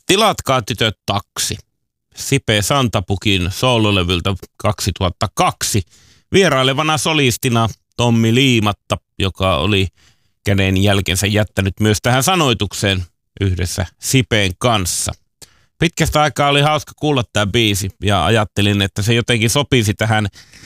Tilatkaa tytöt taksi. Sipe Santapukin soololevyltä 2002. Vierailevana solistina Tommi Liimatta, joka oli käden jälkensä jättänyt myös tähän sanoitukseen yhdessä Sipeen kanssa. Pitkästä aikaa oli hauska kuulla tämä biisi ja ajattelin, että se jotenkin sopisi tähän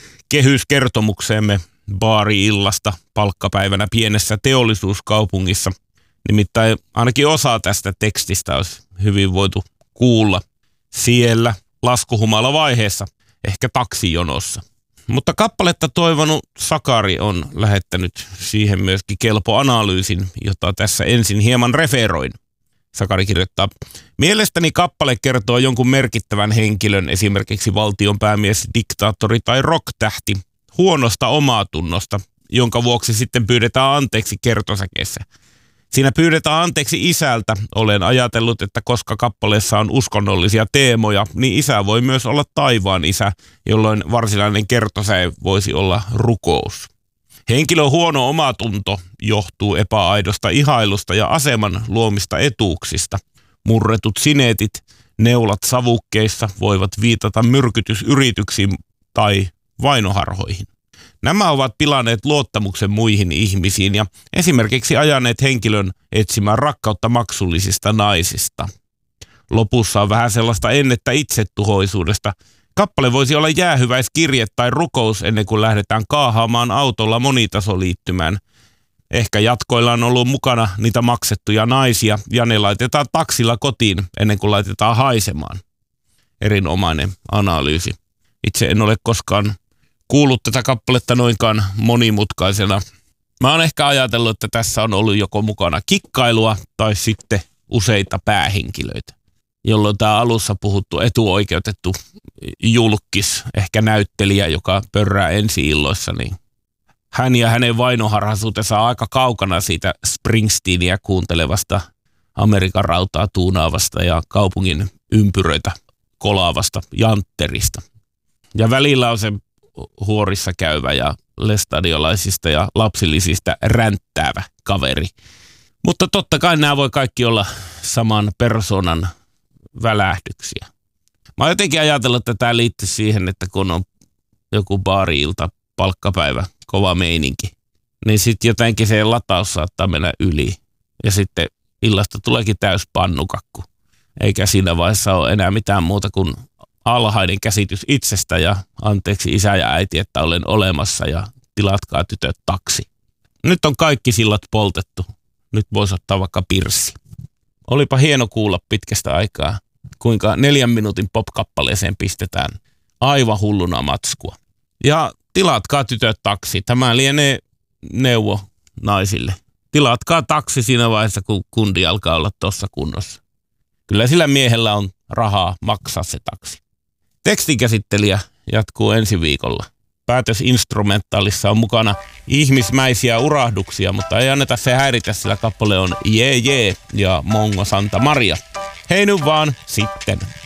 kehyskertomukseemme baari-illasta palkkapäivänä pienessä teollisuuskaupungissa. Nimittäin ainakin osa tästä tekstistä olisi hyvin voitu kuulla siellä laskuhumalavaiheessa, ehkä taksijonossa. Mutta kappaletta toivonut Sakari on lähettänyt siihen myöskin kelpo analyysin, jota tässä ensin hieman referoin. Sakari kirjoittaa: mielestäni kappale kertoo jonkun merkittävän henkilön, esimerkiksi valtionpäämies, diktaattori tai rock-tähti, huonosta omaatunnosta, jonka vuoksi sitten pyydetään anteeksi kertosäkeessä. Siinä pyydetään anteeksi isältä. Olen ajatellut, että koska kappaleessa on uskonnollisia teemoja, niin isä voi myös olla taivaan isä, jolloin varsinainen kertosäe voisi olla rukous. Henkilön huono omatunto johtuu epäaidosta ihailusta ja aseman luomista etuuksista. Murretut sineetit, neulat savukkeissa voivat viitata myrkytysyrityksiin tai vainoharhoihin. Nämä ovat pilanneet luottamuksen muihin ihmisiin ja esimerkiksi ajaneet henkilön etsimään rakkautta maksullisista naisista. Lopussa on vähän sellaista ennettä itsetuhoisuudesta. Kappale voisi olla jäähyväiskirje tai rukous ennen kuin lähdetään kaahaamaan autolla monitasoliittymään. Ehkä jatkoilla on ollut mukana niitä maksettuja naisia ja ne laitetaan taksilla kotiin ennen kuin laitetaan haisemaan. Erinomainen analyysi. Itse en ole koskaan kuullut tätä kappaletta noinkaan monimutkaisena. Mä oon ehkä ajatellut, että tässä on ollut joko mukana kikkailua tai sitten useita päähenkilöitä, jolloin tämä alussa puhuttu etuoikeutettu julkis, ehkä näyttelijä, joka pörrää ensi-illoissa, niin hän ja hänen vainoharhaisuutensa on aika kaukana siitä Springsteenia kuuntelevasta, Amerikan rautaa tuunaavasta ja kaupungin ympyröitä kolaavasta jantterista. Ja välillä on se huorissa käyvä ja lestadiolaisista ja lapsillisista ränttäävä kaveri. Mutta totta kai nämä voi kaikki olla saman persoonan välähdyksiä. Mä oon jotenkin ajatellut, että tämä liittyy siihen, että kun on joku baari-ilta, palkkapäivä, kova meininki, niin sitten jotenkin se lataus saattaa mennä yli. Ja sitten illasta tuleekin täys pannukakku. Eikä siinä vaiheessa ole enää mitään muuta kuin alhainen käsitys itsestä ja anteeksi isä ja äiti, että olen olemassa ja tilatkaa tytöt taksi. Nyt on kaikki sillat poltettu. Nyt voisi ottaa vaikka pirssi. Olipa hieno kuulla pitkästä aikaa, kuinka 4 minuutin pop-kappaleeseen pistetään aivan hulluna matskua. Ja tilatkaa tytöt taksi. Tämä lienee neuvo naisille. Tilatkaa taksi siinä vaiheessa, kun kundi alkaa olla tuossa kunnossa. Kyllä sillä miehellä on rahaa maksaa se taksi. Tekstinkäsittelijä jatkuu ensi viikolla. Päätösinstrumentaalissa on mukana ihmismäisiä urahduksia, mutta ei anneta se häiritä, sillä kappale on Jee Jee ja Mongo Santa Maria. Hei nyt vaan sitten.